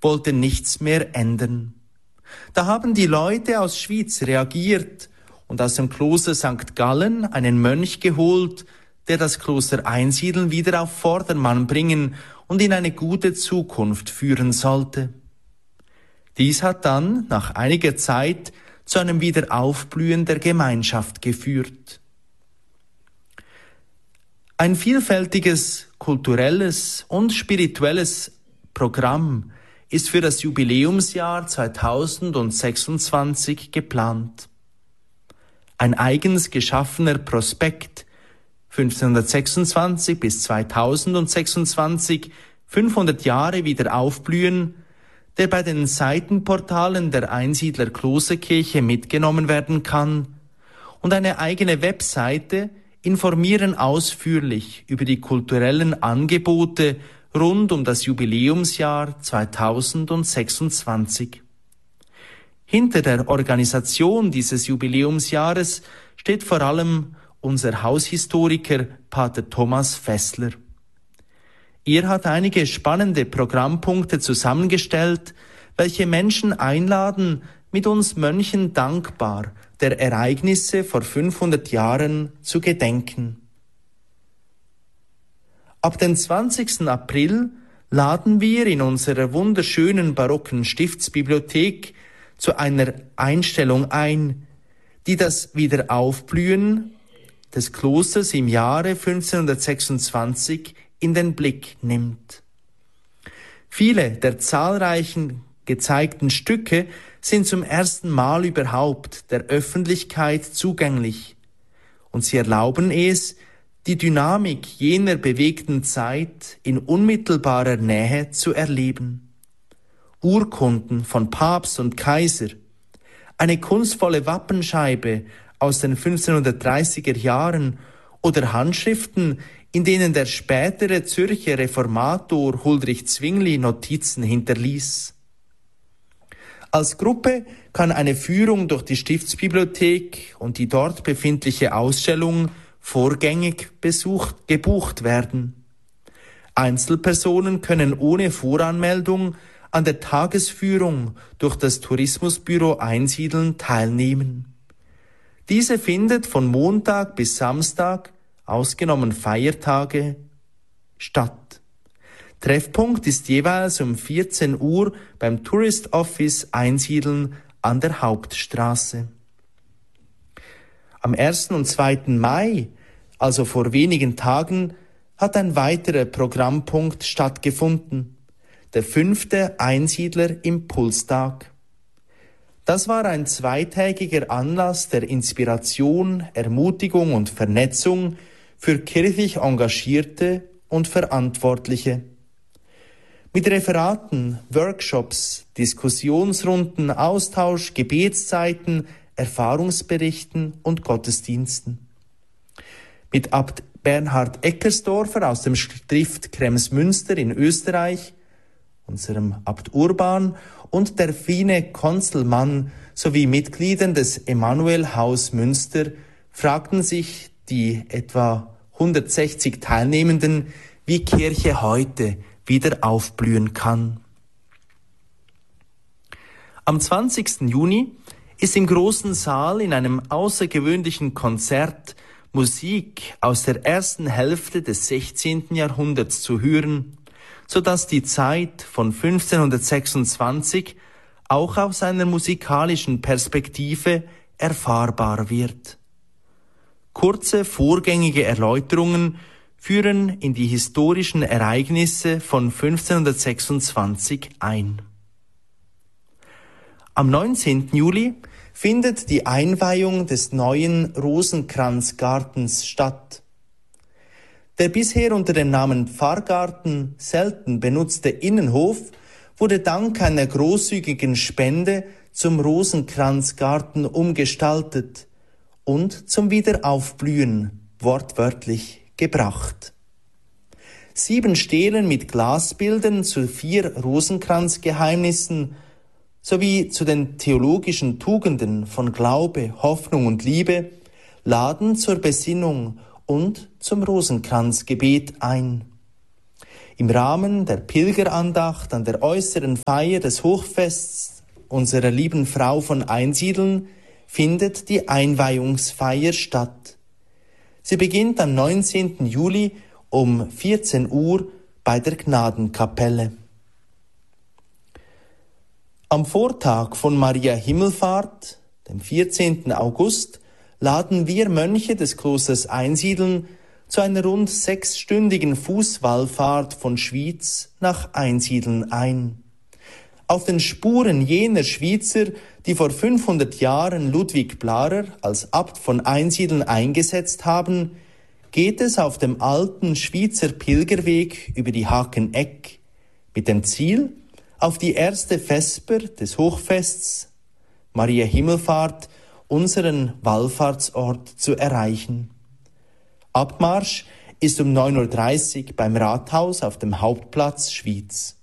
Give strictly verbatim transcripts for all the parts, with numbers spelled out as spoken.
wollte nichts mehr ändern. Da haben die Leute aus Schwyz reagiert und aus dem Kloster Sankt Gallen einen Mönch geholt, der das Kloster Einsiedeln wieder auf Vordermann bringen und in eine gute Zukunft führen sollte. Dies hat dann nach einiger Zeit zu einem Wiederaufblühen der Gemeinschaft geführt. Ein vielfältiges kulturelles und spirituelles Programm ist für das Jubiläumsjahr zweitausendsechsundzwanzig geplant. Ein eigens geschaffener Prospekt fünfzehnhundertsechsundzwanzig bis zweitausendsechsundzwanzig, fünfhundert Jahre wieder aufblühen, der bei den Seitenportalen der Einsiedler Klosterkirche mitgenommen werden kann, und eine eigene Webseite informieren ausführlich über die kulturellen Angebote rund um das Jubiläumsjahr zweitausendsechsundzwanzig. Hinter der Organisation dieses Jubiläumsjahres steht vor allem unser Haushistoriker Pater Thomas Fessler. Er hat einige spannende Programmpunkte zusammengestellt, welche Menschen einladen, mit uns Mönchen dankbar der Ereignisse vor fünfhundert Jahren zu gedenken. Ab dem zwanzigsten April laden wir in unserer wunderschönen barocken Stiftsbibliothek zu einer Einstellung ein, die das Wiederaufblühen des Klosters im Jahre fünfzehnhundertsechsundzwanzig in den Blick nimmt. Viele der zahlreichen gezeigten Stücke sind zum ersten Mal überhaupt der Öffentlichkeit zugänglich, und sie erlauben es, die Dynamik jener bewegten Zeit in unmittelbarer Nähe zu erleben. Urkunden von Papst und Kaiser, eine kunstvolle Wappenscheibe aus den fünfzehnhundertdreißiger Jahren oder Handschriften, in denen der spätere Zürcher Reformator Huldrych Zwingli Notizen hinterließ. Als Gruppe kann eine Führung durch die Stiftsbibliothek und die dort befindliche Ausstellung vorgängig besucht, gebucht werden. Einzelpersonen können ohne Voranmeldung an der Tagesführung durch das Tourismusbüro Einsiedeln teilnehmen. Diese findet von Montag bis Samstag, ausgenommen Feiertage, statt. Treffpunkt ist jeweils um vierzehn Uhr beim Tourist Office Einsiedeln an der Hauptstraße. Am ersten und zweiten Mai, also vor wenigen Tagen, hat ein weiterer Programmpunkt stattgefunden, der fünfte Einsiedler Impulstag. Das war ein zweitägiger Anlass der Inspiration, Ermutigung und Vernetzung für kirchlich Engagierte und Verantwortliche. Mit Referaten, Workshops, Diskussionsrunden, Austausch, Gebetszeiten, Erfahrungsberichten und Gottesdiensten. Mit Abt Bernhard Eckersdorfer aus dem Stift Kremsmünster in Österreich, unserem Abt Urban und der Fine Konzelmann sowie Mitgliedern des Emanuel-Haus Münster fragten sich die etwa hundertsechzig Teilnehmenden, wie Kirche heute wieder aufblühen kann. Am zwanzigsten Juni ist im großen Saal in einem außergewöhnlichen Konzert Musik aus der ersten Hälfte des sechzehnten Jahrhunderts zu hören, sodass die Zeit von fünfzehnhundertsechsundzwanzig auch aus einer musikalischen Perspektive erfahrbar wird. Kurze vorgängige Erläuterungen führen in die historischen Ereignisse von fünfzehnhundertsechsundzwanzig ein. Am neunzehnten Juli findet die Einweihung des neuen Rosenkranzgartens statt. Der bisher unter dem Namen Pfarrgarten selten benutzte Innenhof wurde dank einer großzügigen Spende zum Rosenkranzgarten umgestaltet und zum Wiederaufblühen wortwörtlich gebracht. Sieben Stelen mit Glasbildern zu vier Rosenkranzgeheimnissen sowie zu den theologischen Tugenden von Glaube, Hoffnung und Liebe laden zur Besinnung und zum Rosenkranzgebet ein. Im Rahmen der Pilgerandacht an der äußeren Feier des Hochfests unserer lieben Frau von Einsiedeln findet die Einweihungsfeier statt. Sie beginnt am neunzehnten Juli um vierzehn Uhr bei der Gnadenkapelle. Am Vortag von Maria Himmelfahrt, dem vierzehnten August, laden wir Mönche des Klosters Einsiedeln zu einer rund sechsstündigen Fußwallfahrt von Schwyz nach Einsiedeln ein. Auf den Spuren jener Schwyzer, die vor fünfhundert Jahren Ludwig Blarer als Abt von Einsiedeln eingesetzt haben, geht es auf dem alten Schwyzer Pilgerweg über die Hakeneck mit dem Ziel, auf die erste Vesper des Hochfests, Maria Himmelfahrt, unseren Wallfahrtsort zu erreichen. Abmarsch ist um neun Uhr dreißig beim Rathaus auf dem Hauptplatz Schwyz.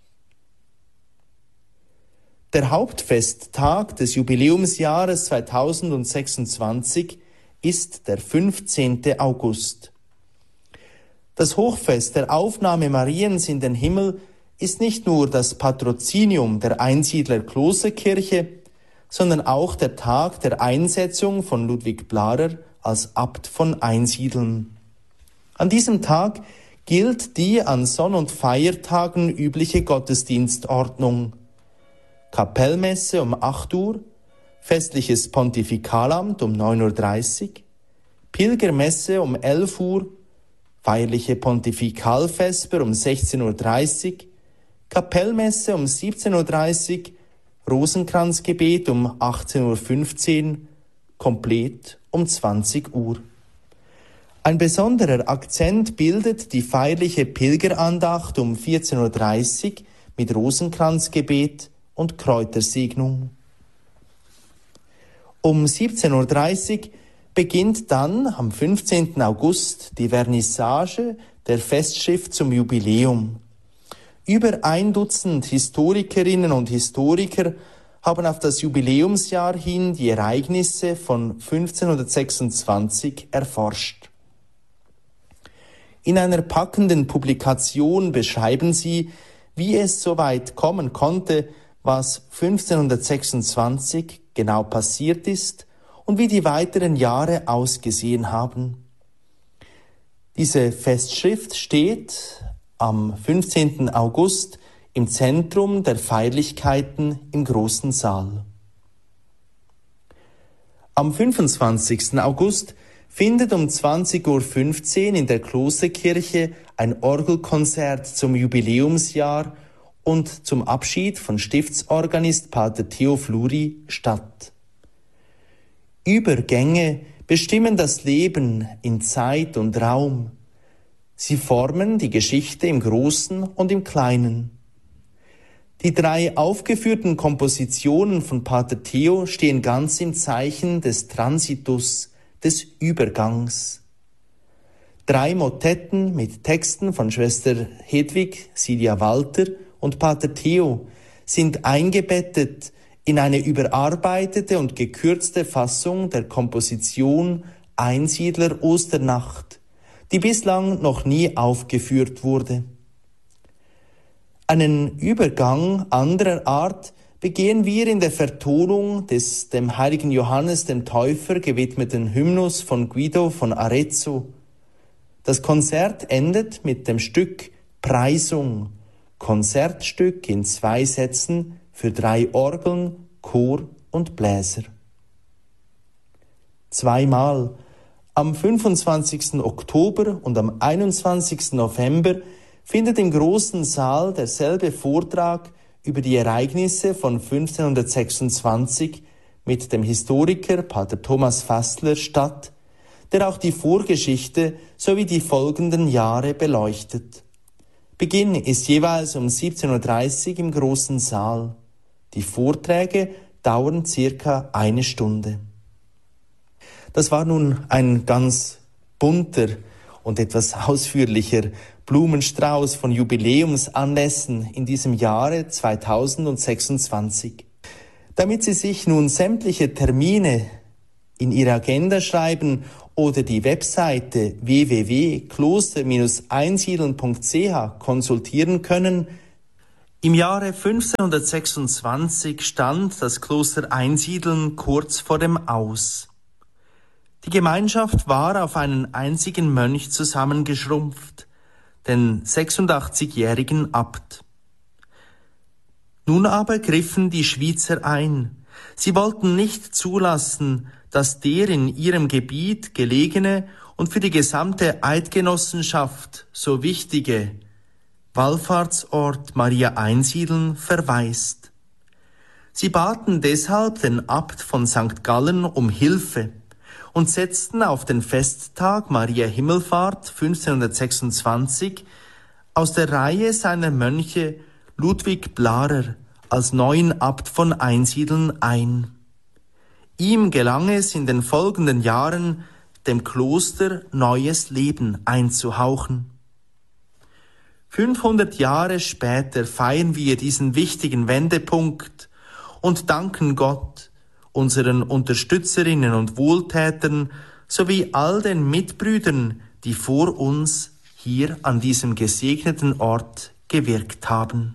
Der Hauptfesttag des Jubiläumsjahres zweitausendsechsundzwanzig ist der fünfzehnten August. Das Hochfest der Aufnahme Mariens in den Himmel ist nicht nur das Patrozinium der Einsiedler Klosterkirche, sondern auch der Tag der Einsetzung von Ludwig Blarer als Abt von Einsiedeln. An diesem Tag gilt die an Sonn- und Feiertagen übliche Gottesdienstordnung. Kapellmesse um acht Uhr, festliches Pontifikalamt um neun Uhr dreißig, Pilgermesse um elf Uhr, feierliche Pontifikalvesper um sechzehn Uhr dreißig, Kapellmesse um siebzehn Uhr dreißig, Rosenkranzgebet um achtzehn Uhr fünfzehn, komplett um zwanzig Uhr. Ein besonderer Akzent bildet die feierliche Pilgerandacht um vierzehn Uhr dreißig mit Rosenkranzgebet und Kräutersegnung. Um siebzehn Uhr dreißig beginnt dann am fünfzehnten August die Vernissage der Festschrift zum Jubiläum. Über ein Dutzend Historikerinnen und Historiker haben auf das Jubiläumsjahr hin die Ereignisse von fünfzehnhundertsechsundzwanzig erforscht. In einer packenden Publikation beschreiben sie, wie es so weit kommen konnte, was fünfzehnhundertsechsundzwanzig genau passiert ist und wie die weiteren Jahre ausgesehen haben. Diese Festschrift steht am fünfzehnten August im Zentrum der Feierlichkeiten im großen Saal. Am fünfundzwanzigsten August findet um zwanzig Uhr fünfzehn in der Klosterkirche ein Orgelkonzert zum Jubiläumsjahr und zum Abschied von Stiftsorganist Pater Theo Fluri statt. Übergänge bestimmen das Leben in Zeit und Raum. Sie formen die Geschichte im Großen und im Kleinen. Die drei aufgeführten Kompositionen von Pater Theo stehen ganz im Zeichen des Transitus, des Übergangs. Drei Motetten mit Texten von Schwester Hedwig Silja Walter und Pater Theo sind eingebettet in eine überarbeitete und gekürzte Fassung der Komposition Einsiedler Osternacht, die bislang noch nie aufgeführt wurde. Einen Übergang anderer Art begehen wir in der Vertonung des dem heiligen Johannes dem Täufer gewidmeten Hymnus von Guido von Arezzo. Das Konzert endet mit dem Stück Preisung, Konzertstück in zwei Sätzen für drei Orgeln, Chor und Bläser. Zweimal, am fünfundzwanzigsten Oktober und am einundzwanzigsten November, findet im großen Saal derselbe Vortrag über die Ereignisse von fünfzehnhundertsechsundzwanzig mit dem Historiker Pater Thomas Fassler statt, der auch die Vorgeschichte sowie die folgenden Jahre beleuchtet. Beginn ist jeweils um siebzehn Uhr dreißig im großen Saal. Die Vorträge dauern circa eine Stunde. Das war nun ein ganz bunter und etwas ausführlicher Blumenstrauß von Jubiläumsanlässen in diesem Jahre zweitausendsechsundzwanzig. Damit Sie sich nun sämtliche Termine in Ihre Agenda schreiben oder die Webseite w w w punkt kloster einsiedeln punkt c h konsultieren können. Im Jahre fünfzehnhundertsechsundzwanzig stand das Kloster Einsiedeln kurz vor dem Aus. Die Gemeinschaft war auf einen einzigen Mönch zusammengeschrumpft, den sechsundachtzigjährigen Abt. Nun aber griffen die Schwyzer ein. Sie wollten nicht zulassen, dass der in ihrem Gebiet gelegene und für die gesamte Eidgenossenschaft so wichtige Wallfahrtsort Maria Einsiedeln verwaist. Sie baten deshalb den Abt von Sankt Gallen um Hilfe und setzten auf den Festtag Maria Himmelfahrt fünfzehnhundertsechsundzwanzig aus der Reihe seiner Mönche Ludwig Blarer als neuen Abt von Einsiedeln ein. Ihm gelang es in den folgenden Jahren, dem Kloster neues Leben einzuhauchen. fünfhundert Jahre später feiern wir diesen wichtigen Wendepunkt und danken Gott, unseren Unterstützerinnen und Wohltätern sowie all den Mitbrüdern, die vor uns hier an diesem gesegneten Ort gewirkt haben.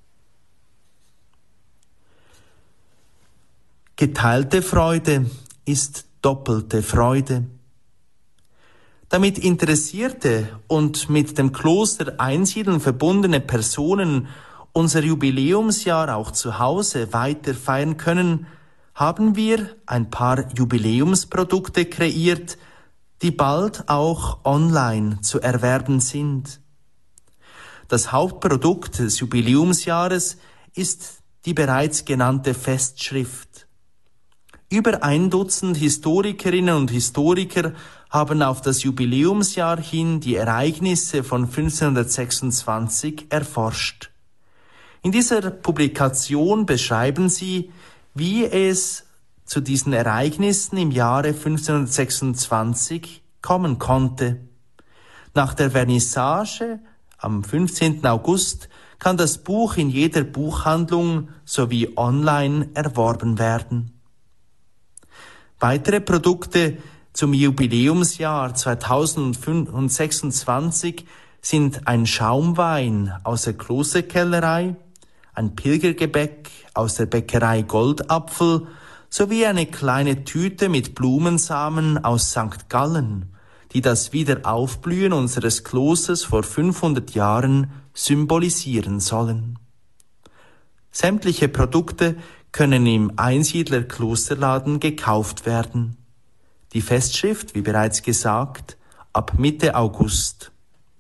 Geteilte Freude ist doppelte Freude. Damit interessierte und mit dem Kloster Einsiedeln verbundene Personen unser Jubiläumsjahr auch zu Hause weiter feiern können, haben wir ein paar Jubiläumsprodukte kreiert, die bald auch online zu erwerben sind. Das Hauptprodukt des Jubiläumsjahres ist die bereits genannte Festschrift. Über ein Dutzend Historikerinnen und Historiker haben auf das Jubiläumsjahr hin die Ereignisse von fünfzehnhundertsechsundzwanzig erforscht. In dieser Publikation beschreiben sie, wie es zu diesen Ereignissen im Jahre fünfzehnhundertsechsundzwanzig kommen konnte. Nach der Vernissage am fünfzehnten August kann das Buch in jeder Buchhandlung sowie online erworben werden. Weitere Produkte zum Jubiläumsjahr zweitausendsechsundzwanzig sind ein Schaumwein aus der Klosterkellerei, ein Pilgergebäck aus der Bäckerei Goldapfel sowie eine kleine Tüte mit Blumensamen aus Sankt Gallen, die das Wiederaufblühen unseres Klosters vor fünfhundert Jahren symbolisieren sollen. Sämtliche Produkte können im Einsiedler Klosterladen gekauft werden. Die Festschrift, wie bereits gesagt, ab Mitte August.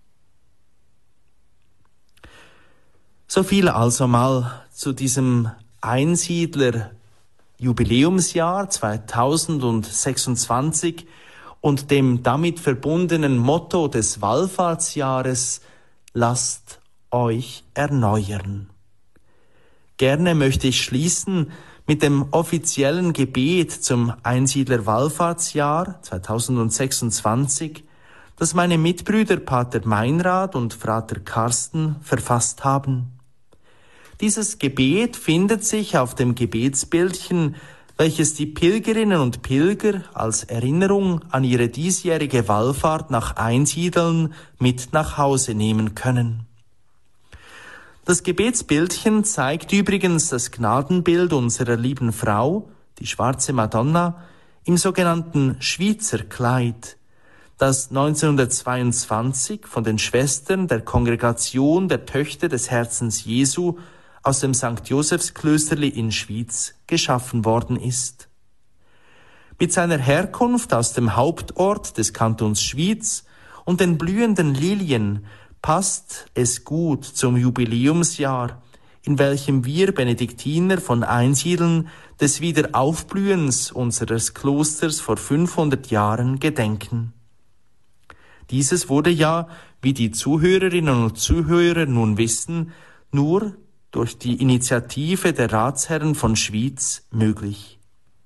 So viel also mal zu diesem Einsiedler Jubiläumsjahr zweitausendsechsundzwanzig und dem damit verbundenen Motto des Wallfahrtsjahres: Lasst euch erneuern. Gerne möchte ich schließen mit dem offiziellen Gebet zum Einsiedler Wallfahrtsjahr zweitausendsechsundzwanzig, das meine Mitbrüder Pater Meinrad und Frater Carsten verfasst haben. Dieses Gebet findet sich auf dem Gebetsbildchen, welches die Pilgerinnen und Pilger als Erinnerung an ihre diesjährige Wallfahrt nach Einsiedeln mit nach Hause nehmen können. Das Gebetsbildchen zeigt übrigens das Gnadenbild unserer lieben Frau, die schwarze Madonna, im sogenannten Schwyzer Kleid, das neunzehnhundertzweiundzwanzig von den Schwestern der Kongregation der Töchter des Herzens Jesu aus dem Sankt Josefsklösterli in Schwyz geschaffen worden ist. Mit seiner Herkunft aus dem Hauptort des Kantons Schwyz und den blühenden Lilien passt es gut zum Jubiläumsjahr, in welchem wir Benediktiner von Einsiedeln des Wiederaufblühens unseres Klosters vor fünfhundert Jahren gedenken. Dieses wurde ja, wie die Zuhörerinnen und Zuhörer nun wissen, nur durch die Initiative der Ratsherren von Schwyz möglich.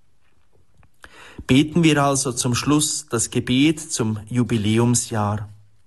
Beten wir also zum Schluss das Gebet zum Jubiläumsjahr.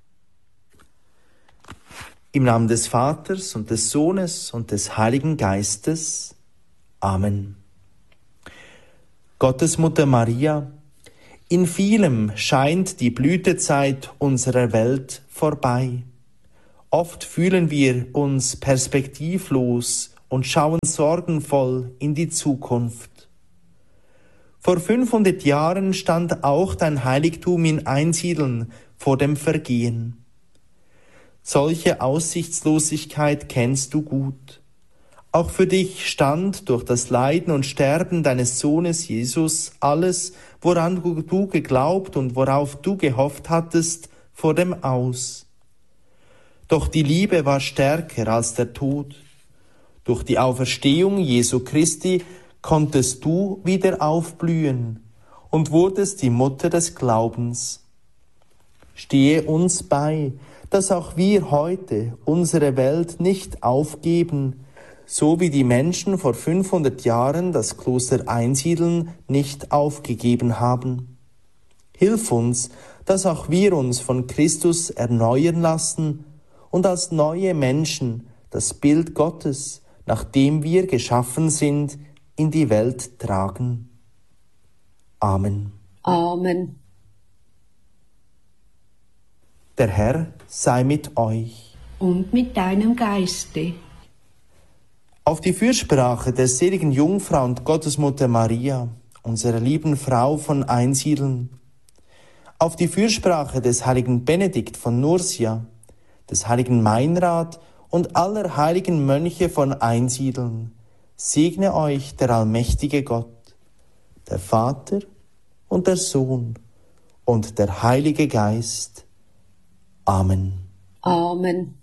Im Namen des Vaters und des Sohnes und des Heiligen Geistes. Amen. Gottesmutter Maria, In vielem scheint die Blütezeit unserer Welt vorbei. Oft fühlen wir uns perspektivlos und schauen sorgenvoll in die Zukunft. Vor fünfhundert Jahren stand auch dein Heiligtum in Einsiedeln vor dem Vergehen. Solche Aussichtslosigkeit kennst du gut. Auch für dich stand durch das Leiden und Sterben deines Sohnes Jesus alles, woran du geglaubt und worauf du gehofft hattest, vor dem Aus. Doch die Liebe war stärker als der Tod. Durch die Auferstehung Jesu Christi konntest du wieder aufblühen und wurdest die Mutter des Glaubens. Stehe uns bei, dass auch wir heute unsere Welt nicht aufgeben, so wie die Menschen vor fünfhundert Jahren das Kloster Einsiedeln nicht aufgegeben haben. Hilf uns, dass auch wir uns von Christus erneuern lassen und als neue Menschen das Bild Gottes, nach dem wir geschaffen sind, in die Welt tragen. Amen. Amen. Der Herr sei mit euch. Und mit deinem Geiste. Auf die Fürsprache der seligen Jungfrau und Gottesmutter Maria, unserer lieben Frau von Einsiedeln, auf die Fürsprache des heiligen Benedikt von Nursia, des heiligen Meinrad und aller heiligen Mönche von Einsiedeln, segne euch der allmächtige Gott, der Vater und der Sohn und der Heilige Geist. Amen. Amen.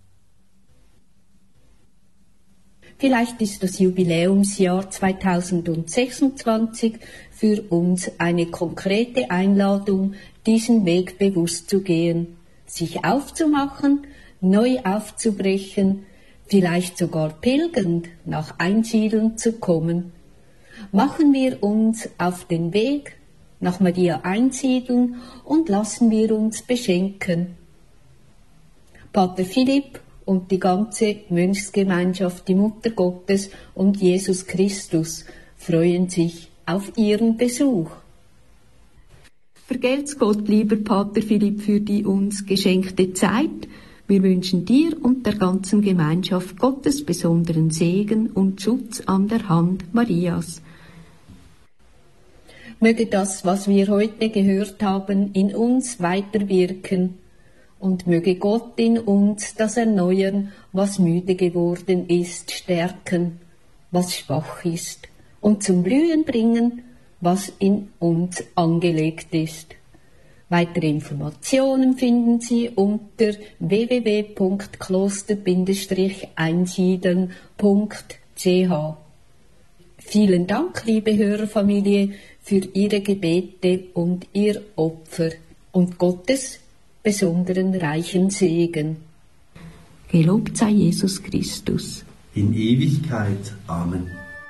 Vielleicht ist das Jubiläumsjahr zweitausendsechsundzwanzig für uns eine konkrete Einladung, diesen Weg bewusst zu gehen, sich aufzumachen, neu aufzubrechen, vielleicht sogar pilgernd nach Einsiedeln zu kommen. Machen wir uns auf den Weg nach Maria Einsiedeln und lassen wir uns beschenken. Pater Philipp und die ganze Mönchsgemeinschaft, die Mutter Gottes und Jesus Christus freuen sich auf ihren Besuch. Vergelt's Gott, lieber Pater Philipp, für die uns geschenkte Zeit. Wir wünschen dir und der ganzen Gemeinschaft Gottes besonderen Segen und Schutz an der Hand Marias. Möge das, was wir heute gehört haben, in uns weiterwirken und möge Gott in uns das erneuern, was müde geworden ist, stärken, was schwach ist und zum Blühen bringen, was in uns angelegt ist. Weitere Informationen finden Sie unter w w w punkt kloster einsiedeln punkt c h. Vielen Dank, liebe Hörerfamilie, für Ihre Gebete und Ihr Opfer und Gottes besonderen reichen Segen. Gelobt sei Jesus Christus. In Ewigkeit. Amen.